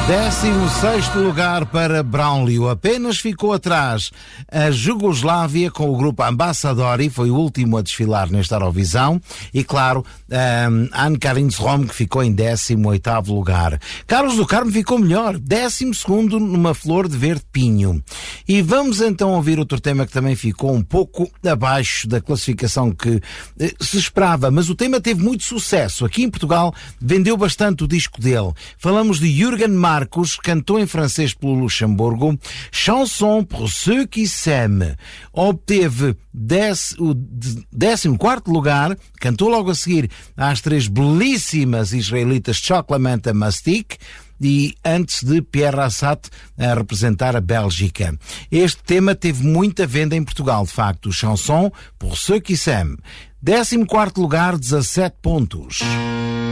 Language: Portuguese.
16º lugar para Braulio. Apenas ficou atrás a Jugoslávia com o grupo Ambassadori, foi o último a desfilar nesta Eurovisão. E claro, Anne Karinz-Rom, que ficou em 18º lugar. Carlos do Carmo ficou melhor, 12º numa flor de verde pinho. E vamos então ouvir outro tema que também ficou um pouco abaixo da classificação que se esperava, mas o tema teve muito sucesso. Aqui em Portugal vendeu bastante o disco dele. Falamos de Jürgen Marcos, cantou em francês pelo Luxemburgo, Chanson pour ceux qui s'aiment. Obteve o 14º lugar, cantou logo a seguir às três belíssimas israelitas Choclamenta Mastic e antes de Pierre Rassat a representar a Bélgica. Este tema teve muita venda em Portugal, de facto, Chanson pour ceux qui s'aiment. 14º lugar, 17 pontos.